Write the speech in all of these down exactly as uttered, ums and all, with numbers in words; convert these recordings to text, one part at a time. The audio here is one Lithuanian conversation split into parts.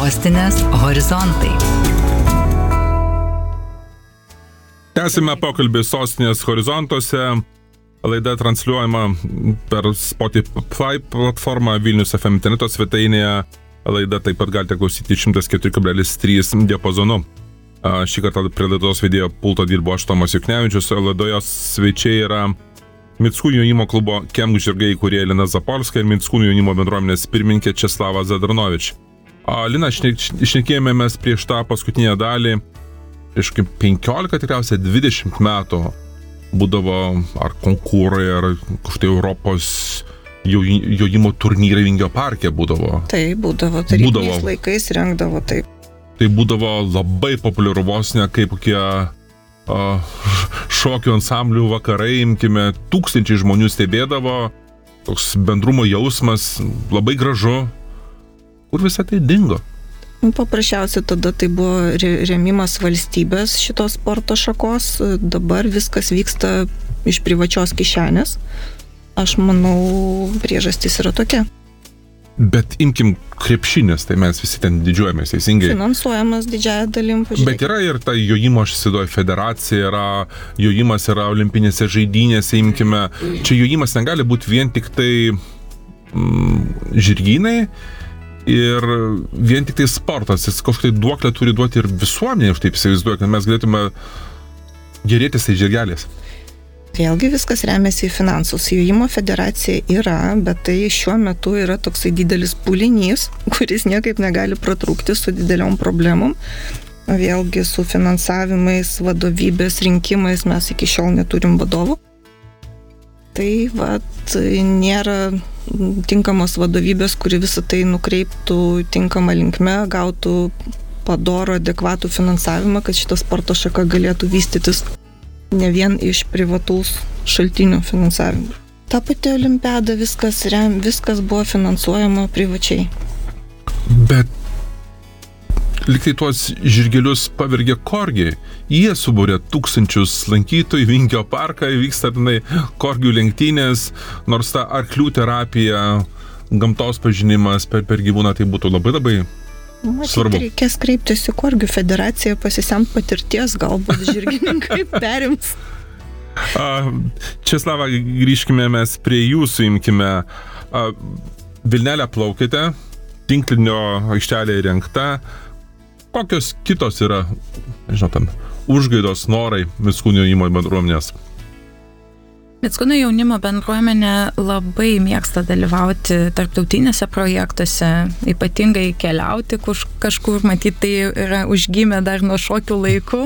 Sostinės horizontai. Tęsime pokalbį Sostinės horizontuose. Laida transliuojama per Spotify platformą Vilnius F M interneto svetainėje. Laida taip pat galite klausyti šimtas keturi kablelis trys diapazonu. Šį kartą prie laidos vedėjo pulto dirbo aš, Tomas Juknevičius. Laidoje svečiai yra Mickūnų jaunimo klubo Kemg žirgai įkūrėja Lina Zapolska ir Mickūnų jaunimo bendruomenės pirmininkė Česlava Zadranovič. Lina, šnekėjome mes prieš tą paskutinę dalį, prieš penkiolika, tikriausiai dvidešimt metų būdavo ar konkūrai, ar kažtai Europos jojimo turnyrai Vingio parke būdavo. Tai būdavo, tarybiniais laikais rengdavo taip. Tai būdavo labai populiaru, vos ne kaip kokie šokių ansamblių vakarai, imkime, tūkstančiai žmonių stebėdavo, toks bendrumo jausmas, labai gražu. Kur visą tai dingo? Paprasčiausiai tada tai buvo remimas valstybės šitos sporto šakos, dabar viskas vyksta iš privačios kišenės. Aš manau, priežastis yra tokia. Bet imkim krepšinės, tai mes visi ten didžiuojamės, teisingai. Finansuojamas didžiąją dalim. Pažiūrėk. Bet yra ir ta jojimo, aš įsivaizduoju, federacija, yra jojimas, yra olimpinėse žaidynėse, imkime. Čia jojimas negali būti vien tik tai mm, žirgynai ir vien tik tai sportas. Jis kažkaip duoklę turi duoti ir visuomenė, aš taip įsivaizduoju, kad mes galėtume gerėtis tai žirgelės. Vėlgi viskas remiasi į finansus. Jojimo federacija yra, bet tai šiuo metu yra toksai didelis pulinys, kuris niekaip negali pratrūkti su dideliom problemom. Vėlgi su finansavimais, vadovybės rinkimais mes iki šiol neturim vadovų. Tai vat, nėra tinkamos vadovybės, kuri visą tai nukreiptų tinkamą linkme, gautų padorų, adekvatų finansavimą, kad šita sporto šaka galėtų vystytis ne vien iš privataus šaltinių finansavimo. Ta pati olimpiada, viskas, rem, viskas buvo finansuojama privačiai. Bet liktai tuos žirgelius pavergė korgiai. Jie subūrė tūkstančius lankytojų Vingio parką, vyksta tenai korgių lenktynės, nors ta arklių terapija, gamtos pažinimas per, per gyvūną tai būtų labai labai svarbu. Matyt, reikės kreiptis į korgių federaciją, pasisemt patirties, galbūt žirgininkai perims. Česlava, grįžkime mes prie jūsų, imkime. Vilnelę plaukite, tinklinio aikštelė įrengta. Kokios kitos yra, nežinau, ten, užgaidos norai Mickūnų jaunimo bendruomenės? Mickūnų jaunimo bendruomenė labai mėgsta dalyvauti tarptautinėse projektuose, ypatingai keliauti kuš, kažkur, matyt, tai yra užgimę dar nuo šokių laikų.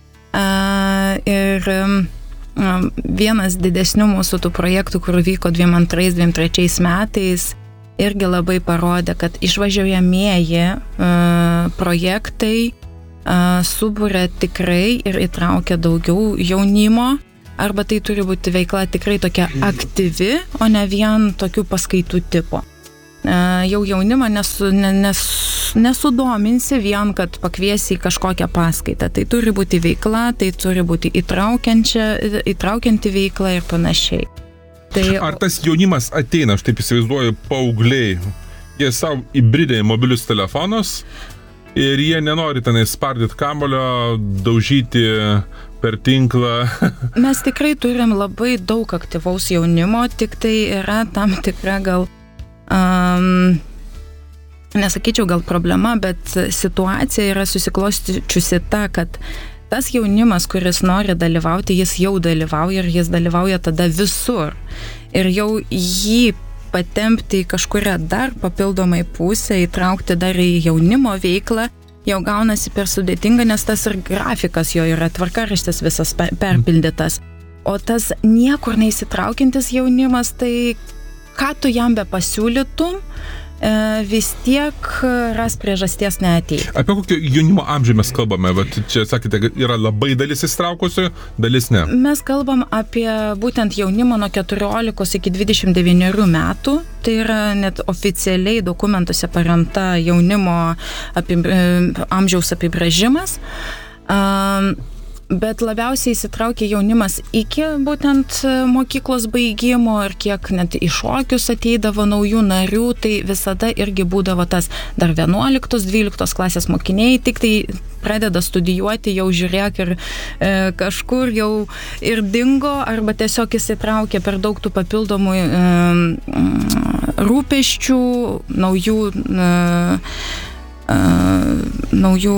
A, ir a, vienas didesnių mūsų tų projektų, kur vyko dviem antrais, dviem trečiais metais, irgi labai parodė, kad išvažiuojamieji a, projektai a, subūrė tikrai ir įtraukė daugiau jaunimo. Arba tai turi būti veikla tikrai tokia aktyvi, o ne vien tokių paskaitų tipo. E, jau jaunimą nesu, ne, nes, nesudominsi vien, kad pakviesi į kažkokią paskaitą. Tai turi būti veikla, tai turi būti įtraukianti veikla ir panašiai. Tai, Ar tas jaunimas ateina, aš taip įsivaizduoju, paaugliai, jie savo įbridę į mobilius telefonus ir jie nenori tenai spardyti kamulio, daužyti per tinklą. Mes tikrai turim labai daug aktyvaus jaunimo, tik tai yra tam tikra gal, um, nesakyčiau gal problema, bet situacija yra susiklostyčiusi ta, kad tas jaunimas, kuris nori dalyvauti, jis jau dalyvauja ir jis dalyvauja tada visur. Ir jau jį patempti į kažkurią dar papildomai pusę, įtraukti dar į jaunimo veiklą, jau gaunasi per sudėtinga, nes tas ir grafikas jo yra, tvarkaraštis visas perpildytas. O tas niekur neįsitraukiantis jaunimas, tai ką tu jam be pasiūlytum, vis tiek ras priežasties neateiti. Apie kokį jaunimo amžių mes kalbame? Vat čia, sakėte, yra labai dalis įsitraukusių, dalis ne. Mes kalbam apie būtent jaunimo nuo keturiolikos iki dvidešimt devynerių metų. Tai yra net oficialiai dokumentuose paremta jaunimo apib... amžiaus apibrėžimas. Bet labiausiai įsitraukia jaunimas iki būtent mokyklos baigimo ir kiek net į šokius ateidavo naujų narių, tai visada irgi būdavo tas dar vienuoliktos, dvyliktos klasės mokiniai, tik tai pradeda studijuoti, jau žiūrėk ir e, kažkur jau ir dingo, arba tiesiog įsitraukia per daug tų papildomų e, rūpesčių, naujų, e, e, naujų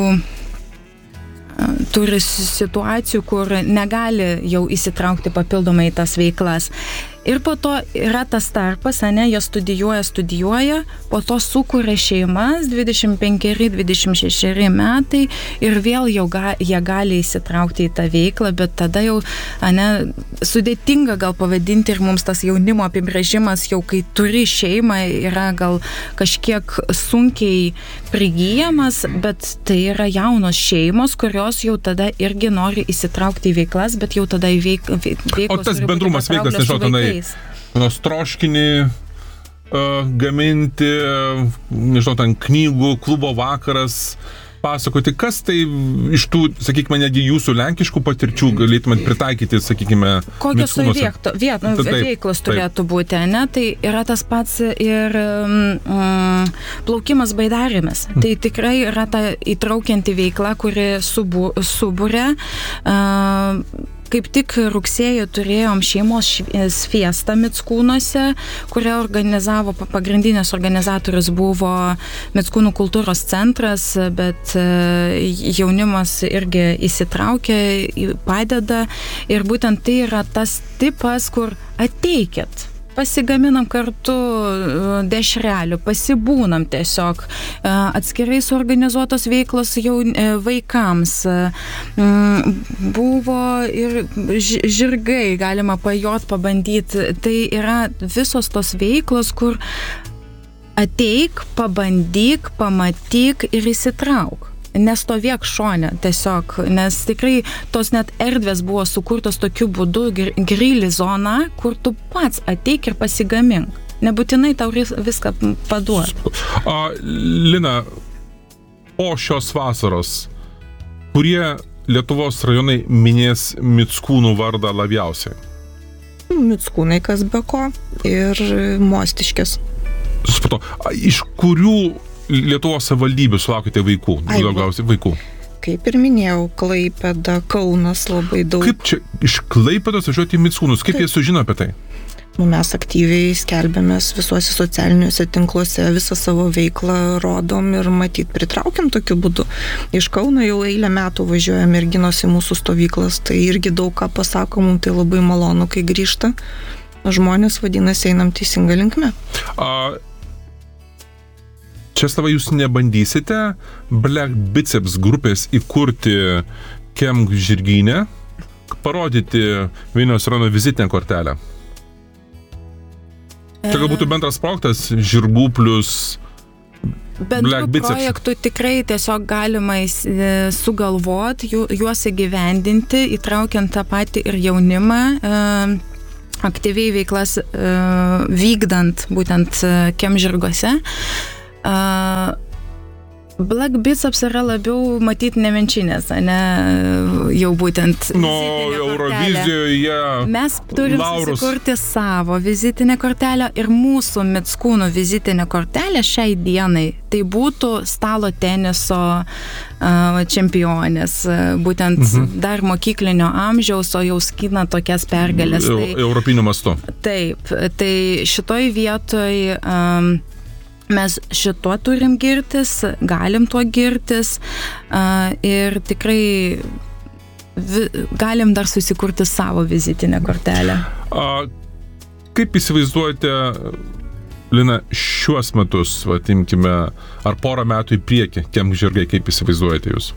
turi situacijų, kur negali jau įsitraukti papildomai į tas veiklas. Ir po to yra tas tarpas, ane, jie studijuoja, studijuoja, po to sukuria šeimas, dvidešimt penkeri dvidešimt šešeri metai ir vėl jau ga, jie gali įsitraukti į tą veiklą, bet tada jau, ane, sudėtinga gal pavadinti ir mums tas jaunimo apibrėžimas, jau kai turi šeimą, yra gal kažkiek sunkiai prigyjamas, bet tai yra jaunos šeimos, kurios jau tada irgi nori įsitraukti į veiklas, bet jau tada į veik, veiklos. O tas bendrumas veiklas, nežinau, tenai nors troškinį uh, gaminti, uh, nežinau, ten knygų, klubo vakaras, pasakoti, kas tai iš tų, sakykime, netgi jūsų lenkiškų patirčių galėtumėt pritaikyti, sakykime, kokios viekto, viet, nu, taip, veiklos turėtų taip. būti, ne? Tai yra tas pats ir mm, plaukimas baidarėmis. Mm. Tai tikrai yra ta įtraukianti veikla, kuri subu, suburia. Uh, Kaip tik rugsėjo turėjom šeimos fiestą Mickūnuose, kurią organizavo, pagrindinės organizatorius buvo Mickūnų kultūros centras, bet jaunimas irgi įsitraukė, padeda ir būtent tai yra tas tipas, kur ateikit. Pasigaminam kartu dešrelių, pasibūnam tiesiog, atskirai suorganizuotos veiklos jau vaikams. Buvo ir žirgai, galima pajot, pabandyti. Tai yra visos tos veiklos, kur ateik, pabandyk, pamatyk ir įsitrauk. Nestovėk šone tiesiog, nes tikrai tos net erdvės buvo sukurtos tokiu būdu, grilį zona, kur tu pats ateik ir pasigamink. Nebūtinai tau viską paduot. A, Lina, po šios vasaros, kurie Lietuvos rajonai minės Mickūnų vardą labiausiai? Mickūnai, kas be ko, ir Mostiškės. Suprato, iš kurių Lietuvos savivaldybių sulaukite vaikų, daugiausiai vaikų? Kaip ir minėjau, Klaipėda, Kaunas labai daug. Kaip čia iš Klaipėdos važiuoti į Mickūnus? Kaip Taip. jie sužino apie tai? Nu, mes aktyviai skelbiamės visuose socialiniuose tinkluose, visą savo veiklą rodom ir matyt pritraukiam tokiu būdu. Iš Kauno jau eilę metų važiuoja merginos į mūsų stovyklas, tai irgi daug ką pasako, mums tai labai malonu, kai grįžta. Žmonės, vadinasi, einam teisinga linkme. A... Česlavai, jūs nebandysite Black Biceps grupės įkurti Kemp Žirgyne, parodyti Vilniaus rajono vizitinę kortelę? Čia gal būtų bendras projektas žirgų plus Black Biceps. Bendrų projektų tikrai tiesiog galima sugalvoti, juos įgyvendinti, įtraukiant tą patį ir jaunimą, aktyviai veiklas vykdant būtent Kemp žirgose. Uh, Black Biceps yra labiau matyti nemenčinės, ne jau būtent no, Eurovizijoje mes turim laurus. Susikurti savo vizitinę kortelę ir mūsų Mickūnų vizitinė kortelė šiai dienai tai būtų stalo teniso uh, čempionės, būtent mhm. dar mokyklinio amžiaus, o jau skina tokias pergalės. Tai, Europiniu mastu. Taip, tai šitoj vietoj um, mes šituo turim girtis, galim tuo girtis uh, ir tikrai vi, galim dar susikurti savo vizitinę kortelę. A, kaip įsivaizduojate, Lina, šiuos metus, vatimkime, ar porą metų į priekį, Kemp žirgai, kaip įsivaizduojate jūs?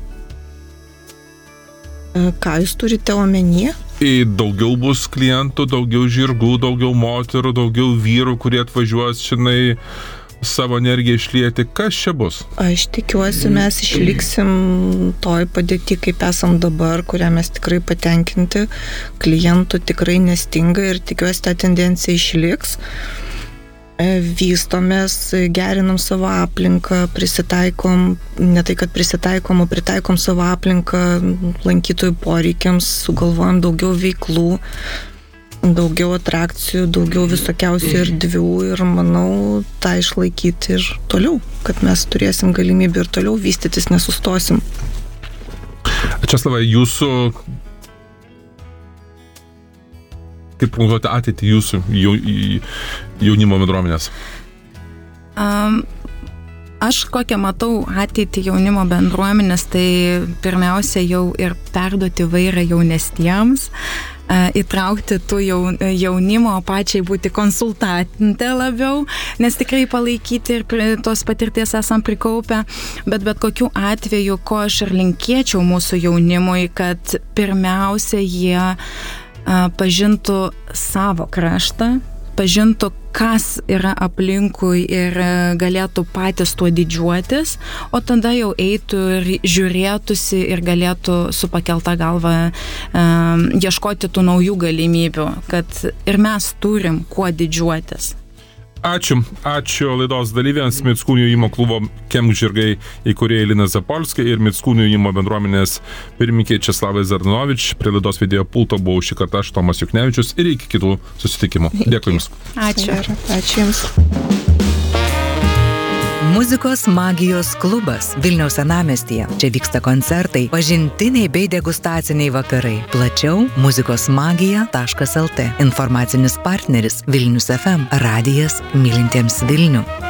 Ką jūs turite omenyje? Daugiau bus klientų, daugiau žirgų, daugiau moterų, daugiau vyrų, kurie atvažiuos šiandien savo energiją išlieti. Kas čia bus? Aš tikiuosi, mes išliksim toj padėti, kaip esam dabar, kurią mes tikrai patenkinti. Klientų tikrai nestinga ir tikiuosi, ta tendencija išliks. vystomės, gerinam savo aplinką, prisitaikom, ne tai kad prisitaikom, o pritaikom savo aplinką lankytojų poreikiams, sugalvojam daugiau veiklų, daugiau atrakcijų, daugiau visokiausių erdvių ir manau tą išlaikyti ir toliau, kad mes turėsim galimybę ir toliau vystytis, nesustosim. Česlavai, jūsų, kaip prognozuoti ateitį jūsų jaunimo bendruomenės? Um, aš kokią matau ateitį jaunimo bendruomenės, tai pirmiausia jau ir perduoti vairą jaunesniems, įtraukti tų jaunimo, pačiai būti konsultantė labiau, nes tikrai palaikyti ir tos patirties esam prikaupę, bet bet kokiu atveju, ko aš ir linkėčiau mūsų jaunimui, kad pirmiausia jie pažintų savo kraštą, pažintų, kas yra aplinkui ir galėtų patys tuo didžiuotis, o tada jau eitų ir žiūrėtųsi ir galėtų su pakelta galva um, ieškoti tų naujų galimybių, kad ir mes turim kuo didžiuotis. Ačiū. Ačiū laidos dalyviams, Mickūnų jaunimo klubo Kemk žirgai įkūrėja Lina Zapolska ir Mickūnų jaunimo bendruomenės pirmininkė Česlavas Zardanovič. Prie laidos vedėjo pulto buvau šį kartą aš, Tomas Juknevičius, ir iki kitų susitikimų. Dėkui Jums. Ačiū. Ačiū Jums. Muzikos magijos klubas Vilniaus senamiestyje. Čia vyksta koncertai, pažintiniai bei degustaciniai vakarai. Plačiau muzikos magija taškas el tė. Informacinis partneris Vilnius ef em. Radijas mylintiems Vilnių.